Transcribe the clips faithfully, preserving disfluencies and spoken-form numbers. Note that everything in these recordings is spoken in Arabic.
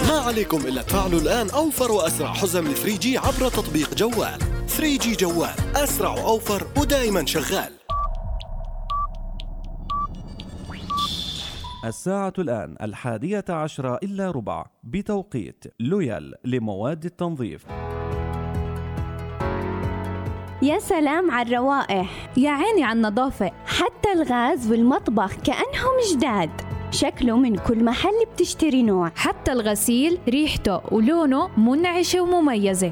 ما عليكم إلا تفعلوا الآن أوفر وأسرع حزم ل ثري جي عبر تطبيق جوال. ثري جي جوال، أسرع وأوفر ودائما شغال. الساعة الآن الحادية عشرة إلا ربع بتوقيت لويال لمواد التنظيف. يا سلام على الروائح، يا عيني على النظافة، حتى الغاز والمطبخ كأنهم جداد. شكله من كل محل بتشتري نوع، حتى الغسيل ريحته ولونه منعشة ومميزة.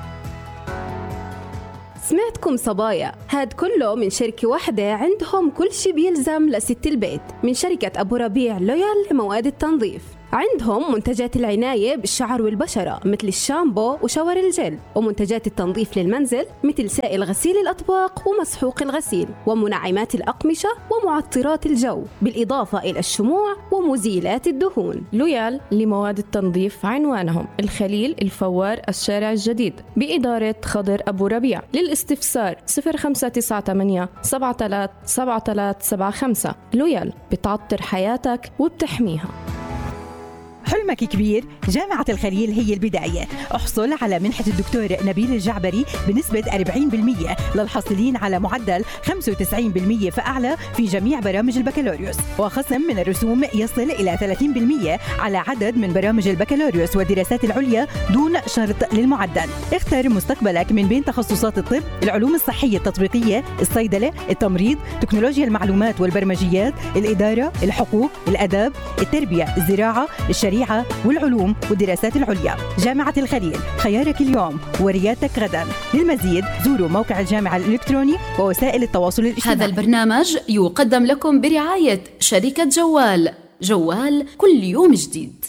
سمعتكم صبايا، هاد كله من شركة واحدة عندهم كل شي بيلزم لست البيت، من شركة أبو ربيع لويال لمواد التنظيف. عندهم منتجات العناية بالشعر والبشرة مثل الشامبو وشاور الجل، ومنتجات التنظيف للمنزل مثل سائل غسيل الأطباق ومسحوق الغسيل، ومنعمات الأقمشة ومعطرات الجو، بالإضافة إلى الشموع ومزيلات الدهون. لويال لمواد التنظيف عنوانهم الخليل الفوار الشارع الجديد بإدارة خضر أبو ربيع. للاستفسار صفر خمسة تسعة ثمانية سبعة ثلاثة سبعة ثلاثة سبعة خمسة. لويال بتعطر حياتك وبتحميها. حلمك كبير؟ جامعة الخليل هي البداية. احصل على منحة الدكتور نبيل الجعبري بنسبة أربعين بالمئة للحاصلين على معدل خمسة وتسعين بالمئة فأعلى في جميع برامج البكالوريوس، وخصم من الرسوم يصل إلى ثلاثين بالمئة على عدد من برامج البكالوريوس والدراسات العليا دون شرط للمعدل. اختر مستقبلك من بين تخصصات الطب، العلوم الصحية التطبيقية، الصيدلة، التمريض، تكنولوجيا المعلومات والبرمجيات، الإدارة، الحقوق، الأداب، التربية، الزراعة، الشريعة والعلوم والدراسات العليا. جامعة الخليل، خيارك اليوم وريادتك غدا. للمزيد زوروا موقع الجامعة الإلكتروني ووسائل التواصل الاجتماعي. هذا البرنامج يقدم لكم برعاية شركة جوال. جوال كل يوم جديد.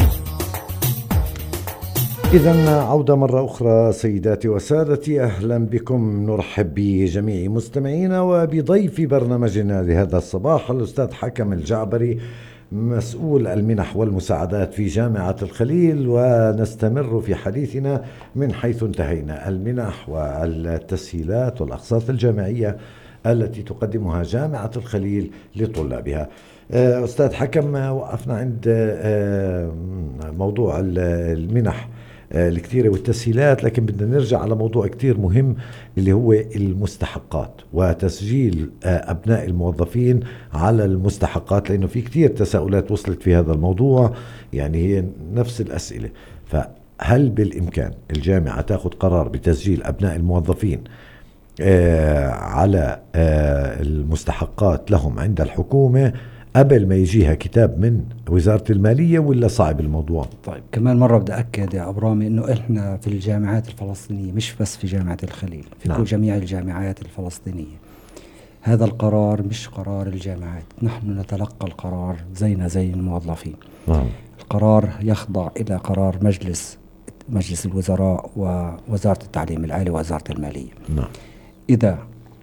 إذن عودة مرة أخرى سيداتي وسادتي، أهلا بكم. نرحب بجميع مستمعينا وبضيف برنامجنا لهذا الصباح الأستاذ حكم الجعبري، مسؤول المنح والمساعدات في جامعة الخليل، ونستمر في حديثنا من حيث انتهينا، المنح والتسهيلات والأقساط الجامعية التي تقدمها جامعة الخليل لطلابها. أستاذ حكم، وقفنا عند موضوع المنح الكثيرة والتسهيلات، لكن بدنا نرجع على موضوع كتير مهم اللي هو المستحقات وتسجيل أبناء الموظفين على المستحقات، لأنه في كتير تساؤلات وصلت في هذا الموضوع، يعني هي نفس الأسئلة. فهل بالإمكان الجامعة تأخذ قرار بتسجيل أبناء الموظفين على المستحقات لهم عند الحكومة قبل ما يجيها كتاب من وزارة المالية، ولا صعب الموضوع؟ طيب كمان مرة بدي أكد يا أبرامي إنه إحنا في الجامعات الفلسطينية، مش بس في جامعة الخليل، في نعم. كل جميع الجامعات الفلسطينية. هذا القرار مش قرار الجامعات، نحن نتلقى القرار زينا زي الموظفين. نعم. القرار يخضع إلى قرار مجلس مجلس الوزراء ووزارة التعليم العالي ووزارة المالية. نعم. إذا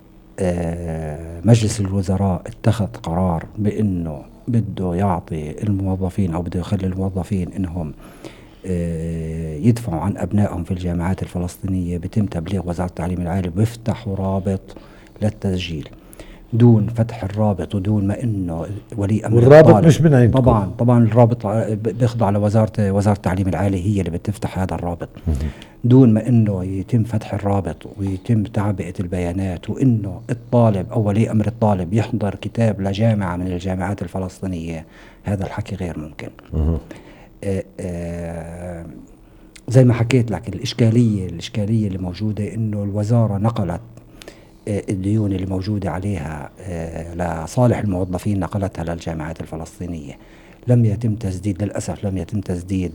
مجلس الوزراء اتخذ قرار بأنه بده يعطي الموظفين أو بده يخلي الموظفين إنهم يدفعوا عن أبنائهم في الجامعات الفلسطينية، بتم تبليغ وزارة التعليم العالي ويفتحوا رابط للتسجيل دون فتح الرابط ودون ما إنه ولي أمر والرابط مش من عندكم. طبعا طبعا الرابط بيخضع على وزارة وزارة التعليم العالي، هي اللي بتفتح هذا الرابط دون ما إنه يتم فتح الرابط ويتم تعبئة البيانات، وإنه الطالب أو ولي أمر الطالب يحضر كتاب لجامعة من الجامعات الفلسطينية. هذا الحكي غير ممكن. آآ آآ زي ما حكيت لك، الإشكالية الإشكالية اللي موجودة إنه الوزارة نقلت الديون اللي موجودة عليها لصالح الموظفين، نقلتها للجامعات الفلسطينية. لم يتم تسديد، للأسف لم يتم تسديد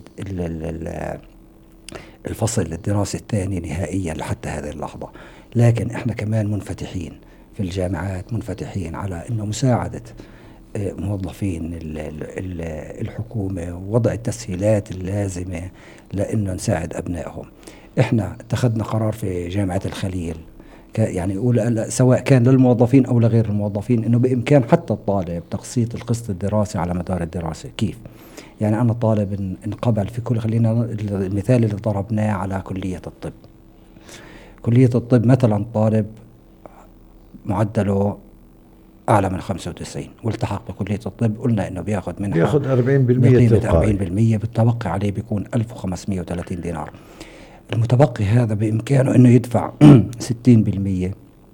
الفصل الدراسي الثاني نهائيا لحتى هذه اللحظة. لكن احنا كمان منفتحين في الجامعات، منفتحين على انه مساعدة موظفين الحكومة ووضع التسهيلات اللازمة لانه نساعد ابنائهم. احنا اتخذنا قرار في جامعة الخليل، يعني يقول سواء كان للموظفين او لغير الموظفين، انه بامكان حتى الطالب تقسيط القسط الدراسي على مدار الدراسة. كيف؟ يعني أنا طالب انقبل في كل، خلينا المثال اللي ضربناه على كلية الطب. كلية الطب مثلا طالب معدله أعلى من خمسة وتسعين والتحق بكلية الطب، قلنا إنه بياخذ منها بياخذ أربعين بالمئة بقيمة أربعين بالمئة، بالتبقي عليه بيكون ألف وخمسمئة وثلاثين دينار. المتبقي هذا بإمكانه إنه يدفع ستين بالمئة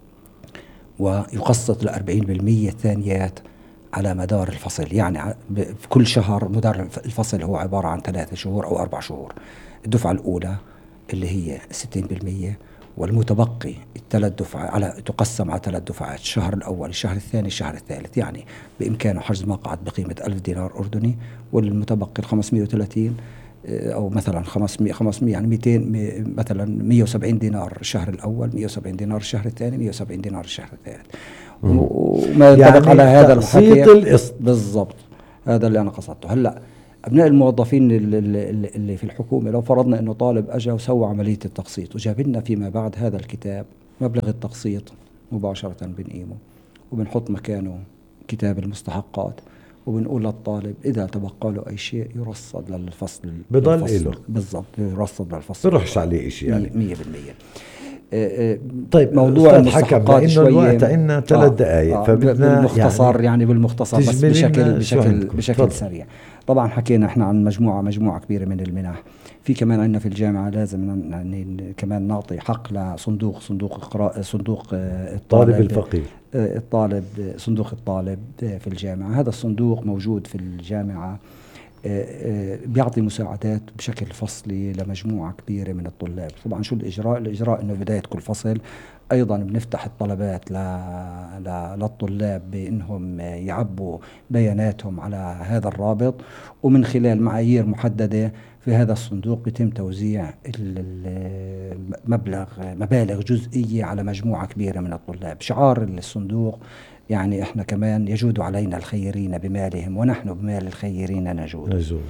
ويقسط لأربعين بالمئة الثانيات على مدار الفصل. يعني في كل شهر مدار الفصل هو عبارة عن ثلاثة شهور أو أربع شهور. الدفعة الأولى اللي هي ستين بالمئة، والمتبقي الثلاث دفعة على تقسم على ثلاث دفعات، الشهر الأول الشهر الثاني الشهر الثالث. يعني بإمكانه حجز مقعد بقيمة ألف دينار أردني، والمتبقي الخمسمئة وثلاثين أو مثلا خمسمئة خمسمئة يعني مئتين مثلا مئة وسبعين دينار الشهر الأول، مئة وسبعين دينار الشهر الثاني، مئة وسبعين دينار الشهر الثالث. وما ينطبق يعني على هذا الحكي بالضبط. هذا اللي أنا قصدته. هلأ أبناء الموظفين اللي, اللي في الحكومة، لو فرضنا أنه طالب أجا وسوى عملية التقسيط وجاب لنا فيما بعد هذا الكتاب مبلغ التقسيط، مباشرة بنقيمه وبنحط مكانه كتاب المستحقات، وبنقول للطالب إذا تبقى له أي شيء يرصد للفصل، بضل له بالضبط يرصد للفصل، بيروحش عليه شيء يعني مية بالمية. آه طيب موضوع المستحقات لأنه الوقت عندنا ثلاث دقائق آه فبدنا بالمختصر يعني, يعني بالمختصر بس بشكل بشكل بشكل فضل. سريع. طبعا حكينا احنا عن مجموعة مجموعة كبيرة من المنح. في كمان عندنا في الجامعة لازم يعني كمان نعطي حق لصندوق صندوق إقراء صندوق الطالب الفقير الطالب صندوق الطالب في الجامعة. هذا الصندوق موجود في الجامعة، بيعطي مساعدات بشكل فصلي لمجموعة كبيرة من الطلاب. طبعا شو الإجراء؟ الإجراء إنه بداية كل فصل أيضا بنفتح الطلبات للطلاب بأنهم يعبوا بياناتهم على هذا الرابط، ومن خلال معايير محددة في هذا الصندوق بيتم توزيع المبلغ مبالغ جزئية على مجموعة كبيرة من الطلاب. شعار الصندوق يعني إحنا كمان يجود علينا الخيرين بمالهم ونحن بمال الخيرين نجود. نجود.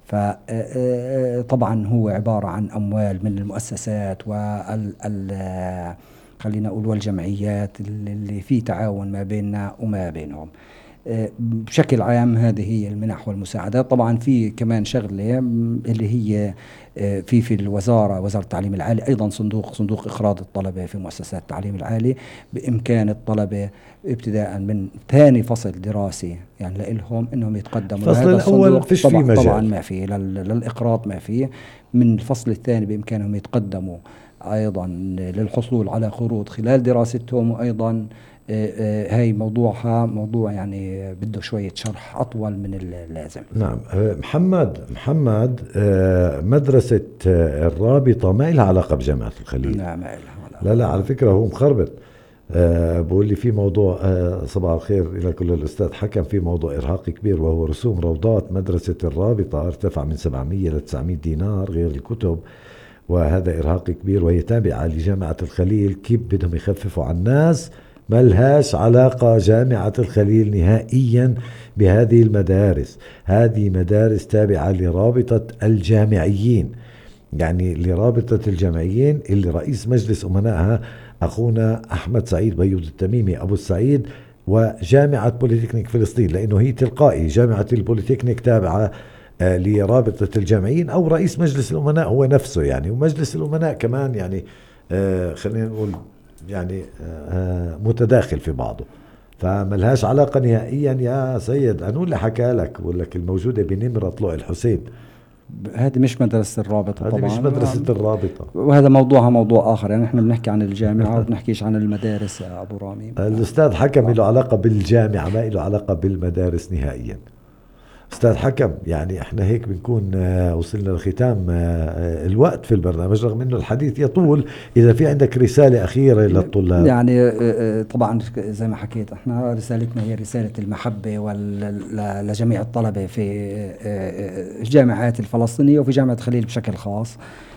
فطبعا هو عبارة عن أموال من المؤسسات وال خلينا نقول والجمعيات اللي في تعاون ما بيننا وما بينهم. بشكل عام هذه هي المنح والمساعدات. طبعا في كمان شغلة اللي هي في في الوزارة وزارة التعليم العالي أيضا صندوق صندوق إقراض الطلبة في مؤسسات التعليم العالي. بإمكان الطلبة ابتداء من ثاني فصل دراسي يعني لهم إنهم يتقدموا الفصل الأول فيش طبعا, فيه مجال. طبعا ما فيه للإقراض ما فيه. من الفصل الثاني بإمكانهم يتقدموا أيضا للحصول على قروض خلال دراستهم. وأيضا هاي موضوعها موضوع يعني بده شوية شرح أطول من اللازم. نعم. محمد محمد مدرسة الرابطة ما لها علاقة بجامعة الخليل؟ لا ما لها علاقة. لا لا على فكرة هو مخربط. أه بقول لي في موضوع أه صباح الخير إلى كل الأستاذ حكم في موضوع إرهاقي كبير، وهو رسوم روضات مدرسة الرابطة ارتفع من سبعمية ل تسعمية دينار غير الكتب، وهذا إرهاق كبير، وهي تابعة لجامعة الخليل. كيف بدهم يخففوا على الناس؟ ملهاش علاقة جامعة الخليل نهائيا بهذه المدارس. هذه مدارس تابعة لرابطة الجامعيين، يعني لرابطة الجامعيين اللي رئيس مجلس أمنائها أخونا أحمد سعيد بيوض التميمي أبو السعيد، وجامعة بوليتكنيك فلسطين، لأنه هي تلقائي جامعة البوليتكنيك تابعة آه لرابطة الجامعيين، أو رئيس مجلس الأمناء هو نفسه يعني، ومجلس الأمناء كمان يعني آه خلينا نقول يعني آه متداخل في بعضه. فملهاش علاقة نهائيا يا سيد. أنا اللي حكى لك بقول لك الموجودة بنمرة طلوع الحسين، هذه مش مدرسة الرابطة طبعا، هذه مش مدرسة الرابطة، وهذا موضوعها موضوع آخر. يعني احنا بنحكي عن الجامعة وبنحكيش عن المدارس يا أبو رامي. الأستاذ حكم له علاقة بالجامعة، ما له علاقة بالمدارس نهائيا. أستاذ حكم يعني احنا هيك بنكون وصلنا لختام الوقت في البرنامج، رغم انه الحديث يطول. اذا في عندك رسالة اخيرة للطلاب. يعني طبعا زي ما حكيت احنا رسالتنا هي رسالة المحبة لجميع الطلبة في الجامعات الفلسطينية وفي جامعة الخليل بشكل خاص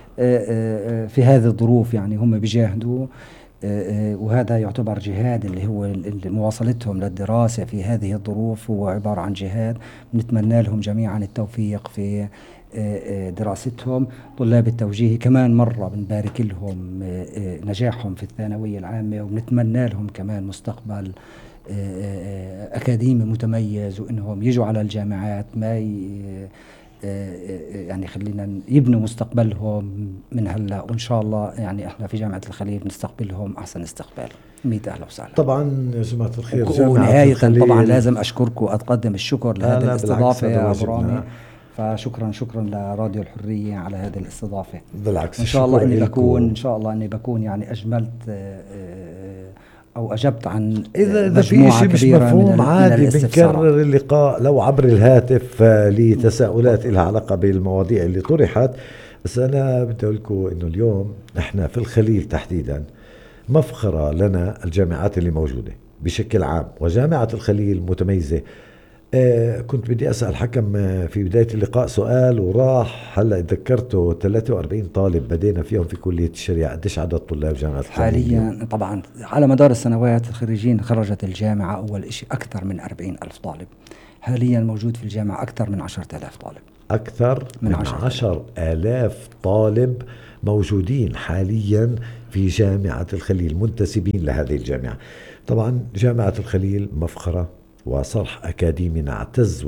في هذه الظروف. يعني هم بيجاهدوا، وهذا يعتبر جهاد اللي هو مواصلتهم للدراسة في هذه الظروف هو عبارة عن جهاد. نتمنى لهم جميعا التوفيق في دراستهم. طلاب التوجيهي كمان مرة بنبارك لهم نجاحهم في الثانوية العامة، وبنتمنى لهم كمان مستقبل أكاديمي متميز، وإنهم يجوا على الجامعات ما يعني خلينا يبنوا مستقبلهم من هلا، وإن شاء الله يعني إحنا في جامعة الخليل نستقبلهم أحسن استقبال. مية أهلا وسهلا. طبعا يا جماعة الخير، ونهاية طبعا لازم أشكركم وأتقدم الشكر لهذه الاستضافة يا أبو رامي. فشكرا شكرا لراديو الحرية على هذه الاستضافة. بالعكس، إن شاء الله إني بكون إن شاء الله إني بكون يعني أجملت أو أجبت عن إذا إذا في شيء مش مفهوم عادي بنكرر اللقاء لو عبر الهاتف لتساؤلات لها علاقة بالمواضيع اللي طرحت. بس أنا بدي أقول لكم إنه اليوم إحنا في الخليل تحديدا مفخرة لنا الجامعات اللي موجودة بشكل عام، وجامعة الخليل متميزة. آه كنت بدي أسأل حكم في بداية اللقاء سؤال وراح هلأ ذكرته، ثلاثة وأربعين طالب بدينا فيهم في كلية الشريعة. قديش عدد طلاب جامعة الخليل حاليا؟ طبعا على مدار السنوات الخريجين خرجت الجامعة أول إشي أكثر من أربعين ألف طالب. حاليا موجود في الجامعة أكثر من عشرة آلاف طالب. أكثر من عشر آلاف طالب موجودين حاليا في جامعة الخليل منتسبين لهذه الجامعة. طبعا جامعة الخليل مفخرة وصرح أكاديمي نعتز